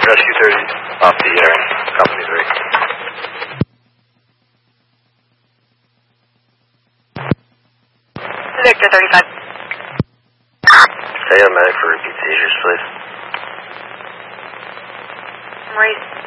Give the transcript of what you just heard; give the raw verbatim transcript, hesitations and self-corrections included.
Rescue thirty, off the air, company three. Victor thirty-five. Say a medic for repeat seizures, please. Maurice.